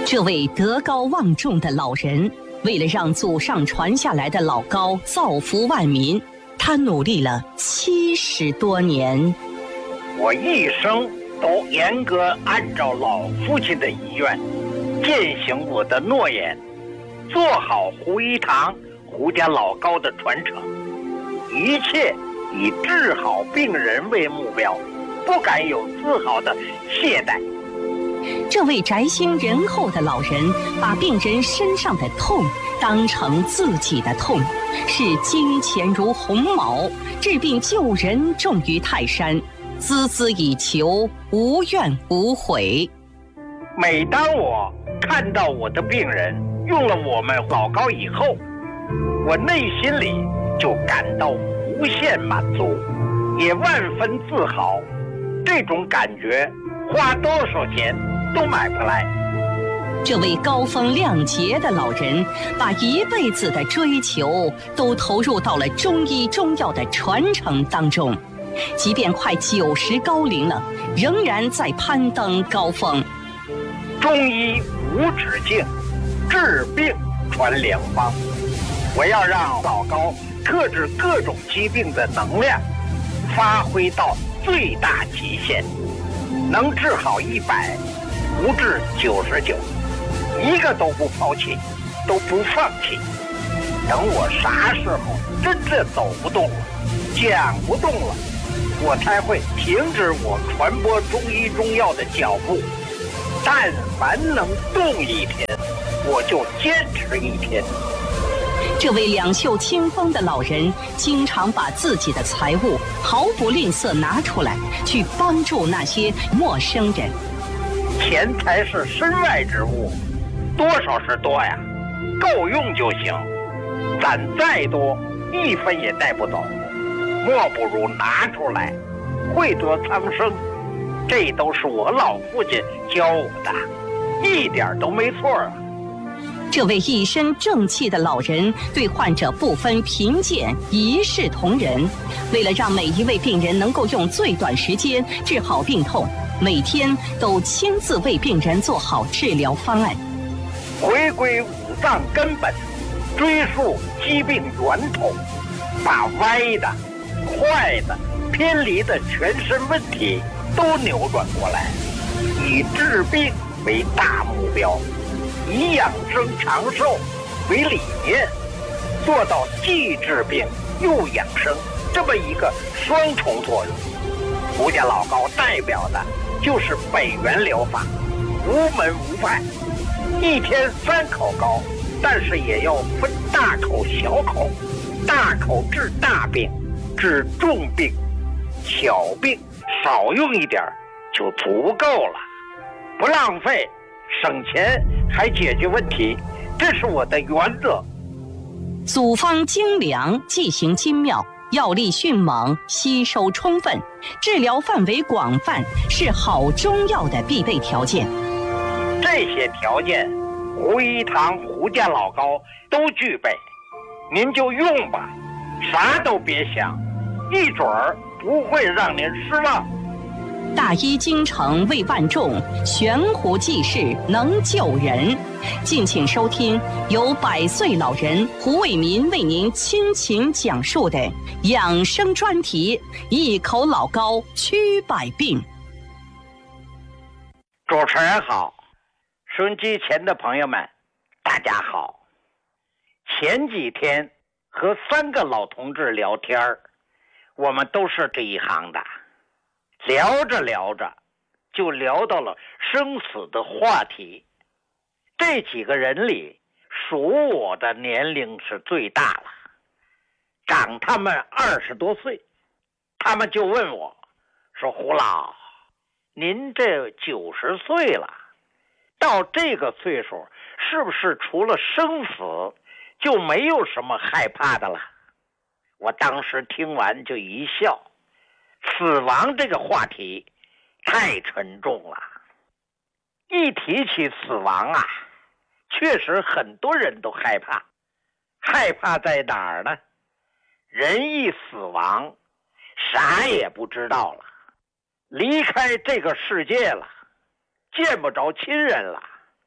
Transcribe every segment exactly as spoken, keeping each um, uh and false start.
这位德高望重的老人，为了让祖上传下来的老高造福万民，他努力了七十多年。 我一生都严格按照老父亲的遗愿，践行我的诺言，做好胡一堂胡家老高的传承，一切以治好病人为目标，不敢有丝毫的懈怠。 这位宅心仁厚的老人，把病人身上的痛当成自己的痛，视金钱如鸿毛，治病救人重于泰山，孜孜以求，无怨无悔。 每当我看到我的病人用了我们老高以后，我内心里就感到无限满足，也万分自豪。这种感觉花多少钱都买不来。 这位高风亮节的老人，把一辈子的追求都投入到了中医中药的传承当中，即便快九十高龄了，仍然在攀登高峰。 中医无止境，治病传良方。我要让老高克制各种疾病的能量发挥到最大极限，能治好一百，不治九十九，一个都不抛弃，都不放弃。等我啥时候真正走不动了，讲不动了，我才会停止我传播中医中药的脚步。但凡能动一天，我就坚持一天。 这位两袖清风的老人，经常把自己的财物毫不吝啬拿出来，去帮助那些陌生人。 钱财是身外之物，多少是多呀，够用就行。攒再多，一分也带不走，莫不如拿出来，惠泽苍生。这都是我老父亲教我的，一点都没错啊。 这位一身正气的老人，对患者不分贫贱，一视同仁。为了让每一位病人能够用最短时间治好病痛，每天都亲自为病人做好治疗方案。 回归五脏根本，追溯疾病源头，把歪的、坏的、偏离的全身问题都扭转过来，以治病为大目标，以养生长寿为理念，做到既治病又养生这么一个双重作用。胡家老高代表的就是北元疗法，无门无派，一天三口高，但是也要分大口小口，大口治大病，治重病，小病少用一点就足够了，不浪费，省钱还解决问题，这是我的原则。 组方精良，剂型精妙，药力迅猛，吸收充分，治疗范围广泛，是好中药的必备条件。 这些条件，胡一堂胡家老高都具备，您就用吧，啥都别想，一准儿不会让您失望。 大医精诚为万众，悬壶济世能救人。敬请收听由百岁老人胡卫民为您亲情讲述的养生专题，一口老高驱百病。 主持人好，收音机前的朋友们大家好。前几天和三个老同志聊天，我们都是这一行的，聊着聊着就聊到了生死的话题。这几个人里属我的年龄是最大了，长他们二十多岁。他们就问我说，胡老，您这九十岁了，到这个岁数是不是除了生死就没有什么害怕的了？我当时听完就一笑，死亡这个话题太沉重了，一提起死亡啊，确实很多人都害怕。害怕在哪儿呢？人一死亡，啥也不知道了，离开这个世界了，见不着亲人了，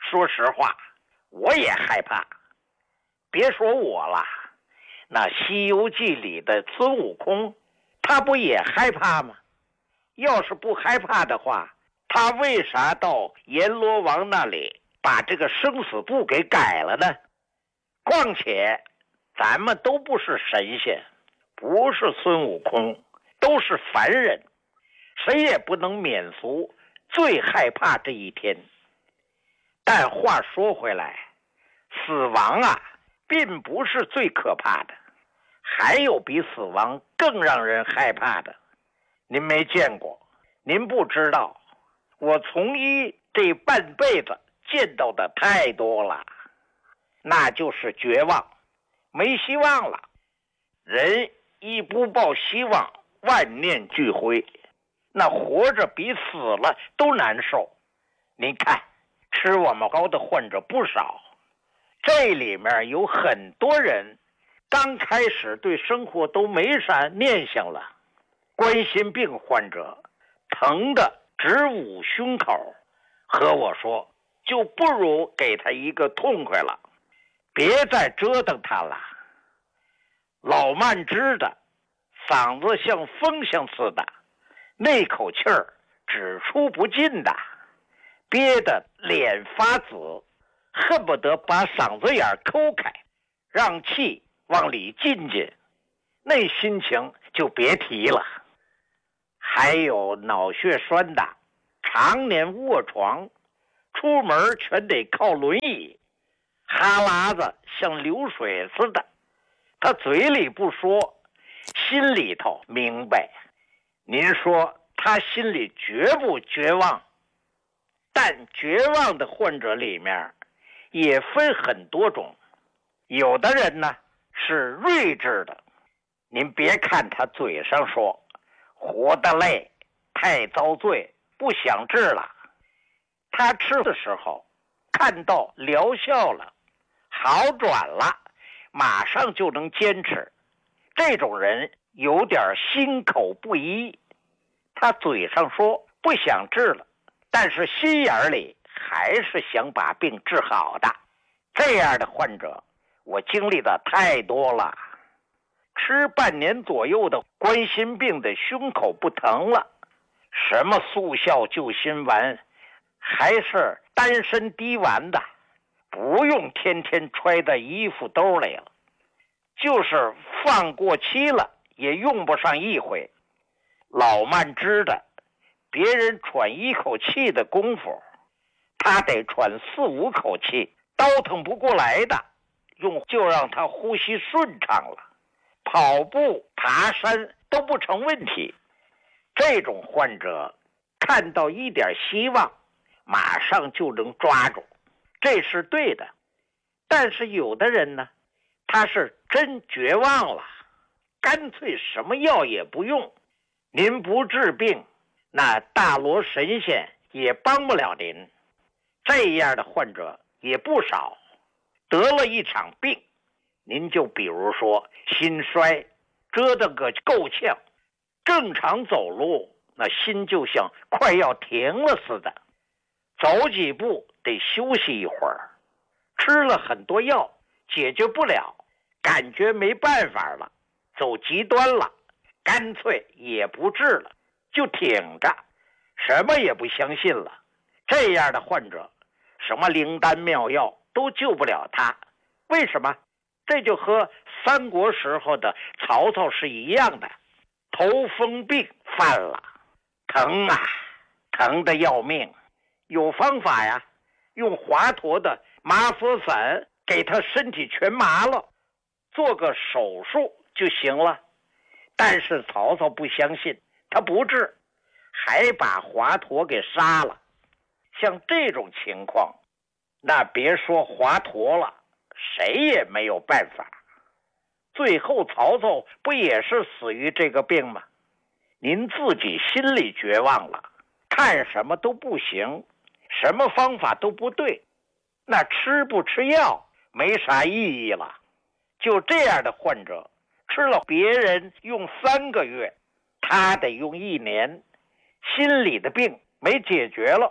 说实话，我也害怕。别说我了，那《西游记》里的孙悟空，他不也害怕吗？要是不害怕的话，他为啥到阎罗王那里把这个生死簿给改了呢？况且咱们都不是神仙，不是孙悟空，都是凡人，谁也不能免俗最害怕这一天。但话说回来，死亡啊并不是最可怕的，还有比死亡更让人害怕的。您没见过，您不知道，我从医这半辈子见到的太多了。那就是绝望，没希望了。人一不抱希望，万念俱灰，那活着比死了都难受。您看，吃我们膏的患者不少，这里面有很多人刚开始对生活都没啥念想了。冠心病患者疼得直捂胸口，和我说，就不如给他一个痛快了，别再折腾他了。老慢支的嗓子像风箱似的，那口气儿只出不进的，憋得脸发紫，恨不得把嗓子眼抠开，让气往里进进，那心情就别提了。还有脑血栓的，常年卧床，出门全得靠轮椅，哈喇子像流水似的，他嘴里不说，心里头明白。您说他心里绝不绝望？但绝望的患者里面也分很多种，有的人呢是睿智的，您别看他嘴上说活得累，太遭罪，不想治了，他吃的时候看到疗效了，好转了，马上就能坚持。这种人有点心口不一，他嘴上说不想治了，但是心眼里还是想把病治好的。这样的患者我经历的太多了。吃半年左右的冠心病的胸口不疼了，什么速效救心丸，还是丹参滴丸的，不用天天揣在衣服兜里了，就是放过期了也用不上一回。老慢支的，别人喘一口气的功夫，他得喘四五口气，倒腾不过来的，用就让他呼吸顺畅了，跑步爬山都不成问题。这种患者看到一点希望，马上就能抓住，这是对的。但是有的人呢，他是真绝望了，干脆什么药也不用。您不治病，那大罗神仙也帮不了您。这样的患者也不少，得了一场病，您就比如说心衰，折腾个够呛，正常走路那心就像快要停了似的，走几步得休息一会儿，吃了很多药解决不了，感觉没办法了，走极端了，干脆也不治了，就挺着，什么也不相信了。这样的患者什么灵丹妙药都救不了他。为什么？这就和三国时候的曹操是一样的，头风病犯了，疼啊，疼得要命。有方法呀，用华佗的麻佛散给他身体全麻了，做个手术就行了。但是曹操不相信，他不治，还把华佗给杀了。像这种情况，那别说华佗了，谁也没有办法。最后曹操不也是死于这个病吗？您自己心里绝望了，看什么都不行，什么方法都不对，那吃不吃药没啥意义了。就这样的患者，吃了别人用三个月，他得用一年，心里的病没解决了，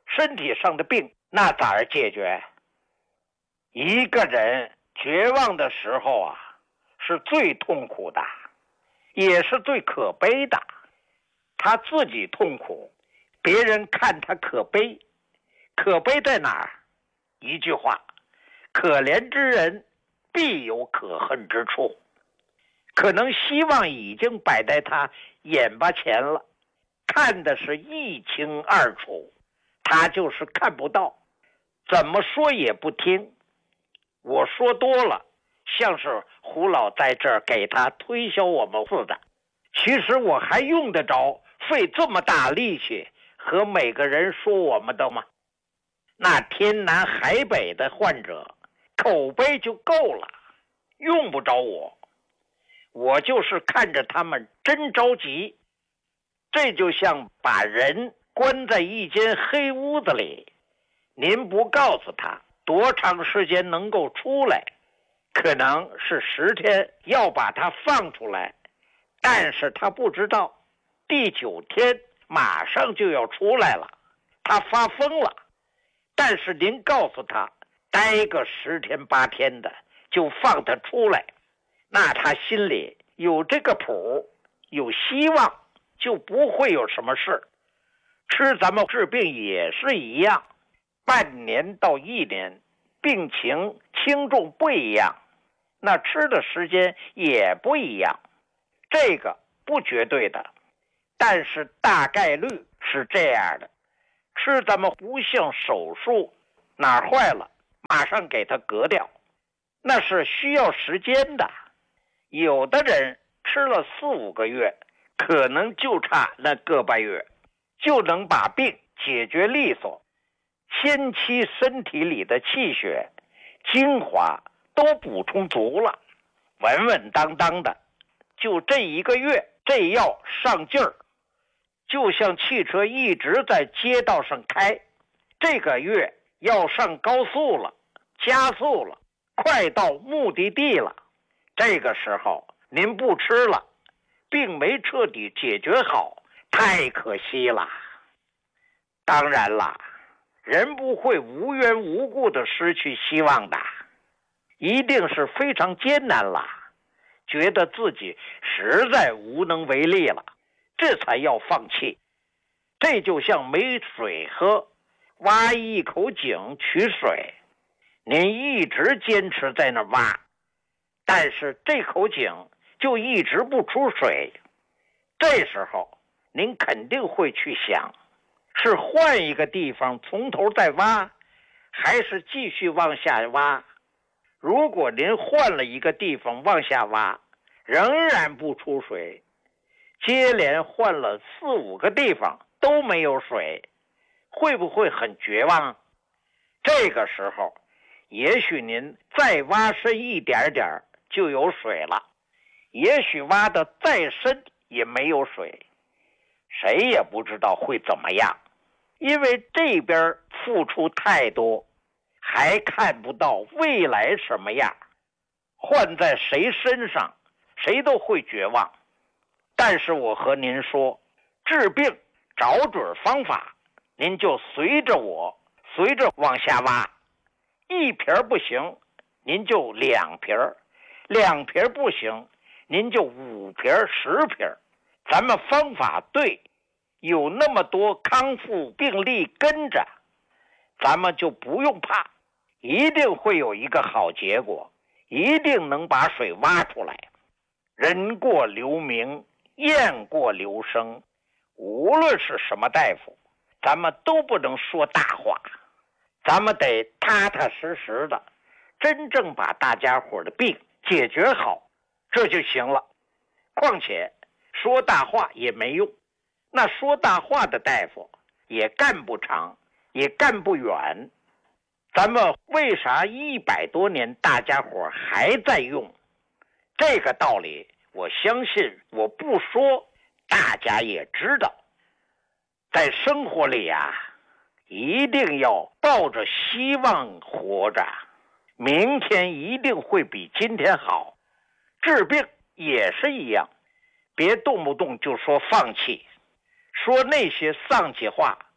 身体上的病那咋儿解决？一个人绝望的时候啊，是最痛苦的，也是最可悲的。他自己痛苦，别人看他可悲，可悲在哪儿？一句话，可怜之人必有可恨之处。可能希望已经摆在他眼巴前了，看的是一清二楚，他就是看不到，怎么说也不听。我说多了，像是胡老在这儿给他推销我们似的。其实我还用得着费这么大力气和每个人说我们的吗？那天南海北的患者口碑就够了，用不着我。我就是看着他们真着急。这就像把人关在一间黑屋子里，您不告诉他多长时间能够出来，可能是十天要把他放出来，但是他不知道第九天马上就要出来了，他发疯了。但是您告诉他待个十天八天的就放他出来，那他心里有这个谱，有希望，就不会有什么事。吃咱们治病也是一样，半年到一年，病情轻重不一样，那吃的时间也不一样，这个不绝对的，但是大概率是这样的。吃咱们不像手术，哪儿坏了马上给它割掉，那是需要时间的。有的人吃了四五个月，可能就差那个把月就能把病解决利索，先期身体里的气血精华都补充足了，稳稳当当的，就这一个月这药上劲儿，就像汽车一直在街道上开，这个月要上高速了，加速了，快到目的地了，这个时候您不吃了，并没彻底解决好，太可惜了。当然了，人不会无缘无故的失去希望的，一定是非常艰难了，觉得自己实在无能为力了，这才要放弃。这就像没水喝，挖一口井取水，您一直坚持在那挖，但是这口井就一直不出水，这时候您肯定会去想，是换一个地方从头再挖，还是继续往下挖？如果您换了一个地方往下挖，仍然不出水，接连换了四五个地方都没有水，会不会很绝望？这个时候也许您再挖深一点点就有水了，也许挖得再深也没有水，谁也不知道会怎么样，因为这边付出太多，还看不到未来什么样，换在谁身上谁都会绝望。但是我和您说，治病找准方法，您就随着我随着往下挖，一瓶不行您就两瓶，两瓶不行您就五瓶十瓶，咱们方法对，有那么多康复病例跟着，咱们就不用怕，一定会有一个好结果，一定能把水挖出来。人过留名，雁过留声，无论是什么大夫，咱们都不能说大话，咱们得踏踏实实的，真正把大家伙的病解决好，这就行了。况且说大话也没用，那说大话的大夫也干不长，也干不远。咱们为啥一百多年大家伙还在用？这个道理我相信我不说大家也知道。在生活里啊，一定要抱着希望活着，明天一定会比今天好。治病也是一样，别动不动就说放弃，说那些丧气话。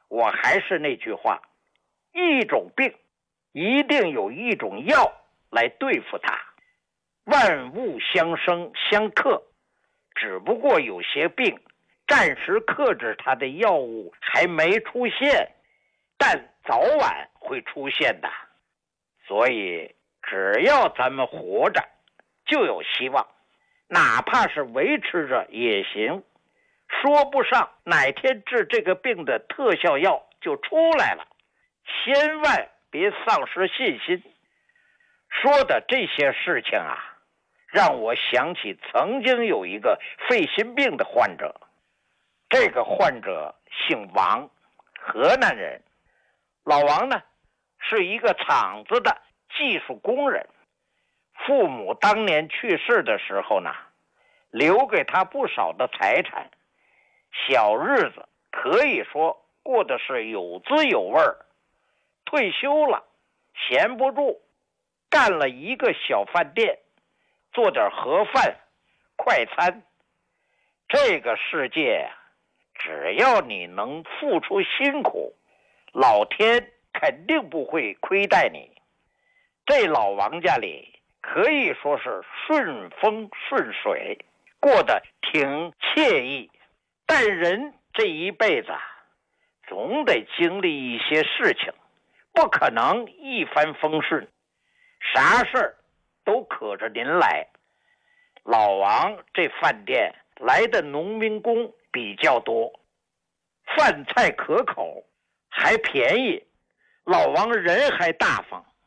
我还是那句话，一种病一定有一种药来对付它，万物相生相克，只不过有些病暂时克制它的药物还没出现，但早晚会出现的。所以只要咱们活着就有希望，哪怕是维持着也行，说不上哪天治这个病的特效药就出来了，千万别丧失信心。说的这些事情啊，让我想起曾经有一个肺心病的患者，这个患者姓王，河南人。老王呢是一个厂子的技术工人，父母当年去世的时候呢，留给他不少的财产，小日子可以说过的是有滋有味儿。退休了，闲不住，干了一个小饭店，做点盒饭、快餐。这个世界只要你能付出辛苦，老天肯定不会亏待你。这老王家里可以说是顺风顺水，过得挺惬意。但人这一辈子总得经历一些事情，不可能一帆风顺，啥事儿都可着您来。老王这饭店来的农民工比较多，饭菜可口还便宜，老王人还大方，